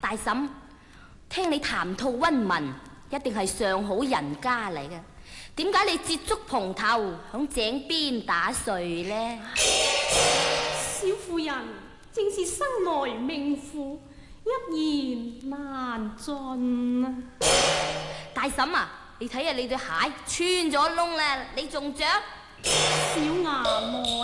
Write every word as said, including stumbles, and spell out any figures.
大嬸，聽你談吐溫文，一定係上好人家嚟嘅。點解你捷足蓬頭響井邊打睡呢？ 小婦人正是生來命苦，一言難盡啊！ 大嬸啊，你睇下你對鞋穿咗窿啦，你仲着？ 小衙內。